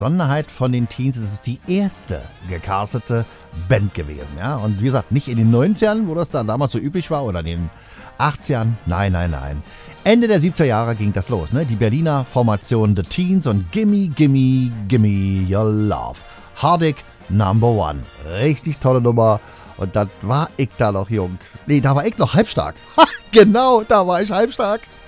Besonderheit von den Teens ist es die erste gecastete Band gewesen. Ja? Und wie gesagt, nicht in den 90ern, wo das da damals so üblich war, oder in den 80ern. Nein. Ende der 70er Jahre ging das los. Ne? Die Berliner Formation The Teens und Gimme, Gimme, Gimme Your Love. Hardik Number One. Richtig tolle Nummer. Und dann war ich da noch jung. Nee, da war ich noch halbstark. Ha, genau, da war ich halbstark.